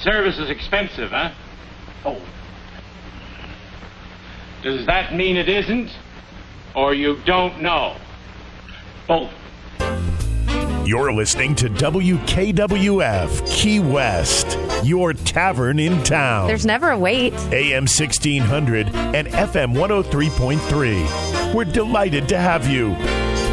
service is expensive, huh? Oh. Does that mean it isn't? Or you don't know? Both. You're listening to WKWF Key West, your tavern in town. There's never a wait. AM 1600 and FM 103.3. We're delighted to have you.